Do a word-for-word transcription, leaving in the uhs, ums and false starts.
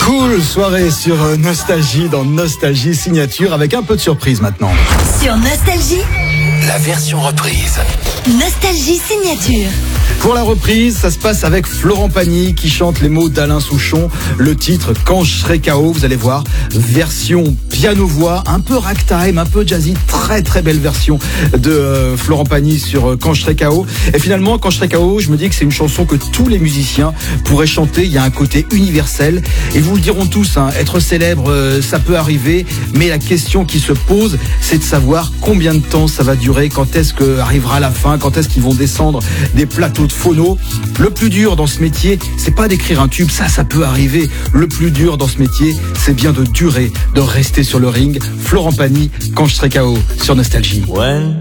Cool soirée sur Nostalgie dans Nostalgie Signature avec un peu de surprise maintenant. Sur Nostalgie, la version reprise. Nostalgie Signature. Pour la reprise, ça se passe avec Florent Pagny qui chante les mots d'Alain Souchon. Le titre Quand je serai K O, vous allez voir, version piano-voix, un peu ragtime, un peu jazzy, très très belle version de euh, Florent Pagny sur euh, Quand je serai K O. Et finalement, Quand je serai K O, je me dis que c'est une chanson que tous les musiciens pourraient chanter. Il y a un côté universel. Et vous le diront tous, hein, être célèbre, euh, ça peut arriver. Mais la question qui se pose, c'est de savoir combien de temps ça va durer, quand est-ce que arrivera la fin, quand est-ce qu'ils vont descendre des plateaux de phono. Le plus dur dans ce métier, c'est pas d'écrire un tube, ça, ça peut arriver. Le plus dur dans ce métier, c'est bien de durer, de rester sur le ring. Florent Pagny, Quand je serai K O sur Nostalgie. When